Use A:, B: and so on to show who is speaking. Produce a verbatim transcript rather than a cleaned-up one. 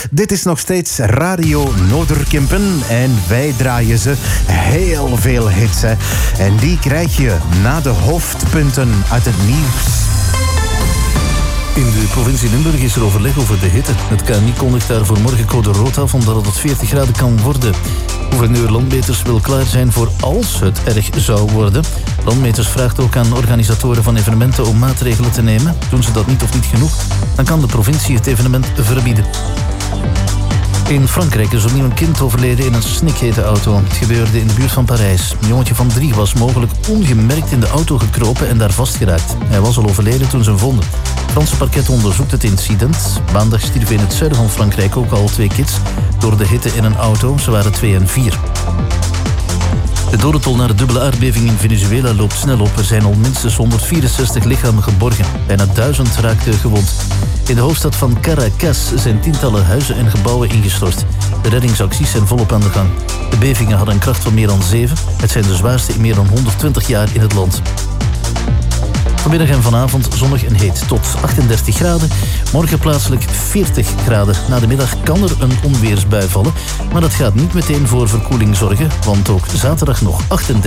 A: Dit is nog steeds Radio Noorderkempen en wij draaien ze heel veel hits. Hè. En die krijg je na de hoofdpunten uit het nieuws.
B: In de provincie Limburg is er overleg over de hitte. Het K N I kondigt daar voor morgen code rood af omdat het tot veertig graden kan worden. Gouverneur Landmeters wil klaar zijn voor als het erg zou worden. Landmeters vraagt ook aan organisatoren van evenementen om maatregelen te nemen. Doen ze dat niet of niet genoeg, dan kan de provincie het evenement verbieden. In Frankrijk is opnieuw een kind overleden in een snikhete auto. Het gebeurde in de buurt van Parijs. Een jongetje van drie was mogelijk ongemerkt in de auto gekropen en daar vastgeraakt. Hij was al overleden toen ze hem vonden. Het Franse parket onderzoekt het incident. Maandag stierven in het zuiden van Frankrijk ook al twee kids door de hitte in een auto. Ze waren twee en vier. De dodentol na de dubbele aardbeving in Venezuela loopt snel op. Er zijn al minstens honderdvierenzestig lichamen geborgen. Bijna duizend raakten gewond. In de hoofdstad van Caracas zijn tientallen huizen en gebouwen ingestort. De reddingsacties zijn volop aan de gang. De bevingen hadden een kracht van meer dan zeven. Het zijn de zwaarste in meer dan honderdtwintig jaar in het land. Vanmiddag en vanavond zonnig en heet tot achtendertig graden. Morgen plaatselijk veertig graden. Na de middag kan er een onweersbui vallen. Maar dat gaat niet meteen voor verkoeling zorgen. Want ook zaterdag nog achtendertig.